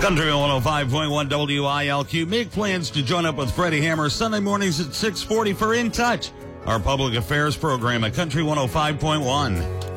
Country 105.1 WILQ. Make plans to join up with Freddie Hammer Sunday mornings at 6:40 for In Touch, our public affairs program at Country 105.1.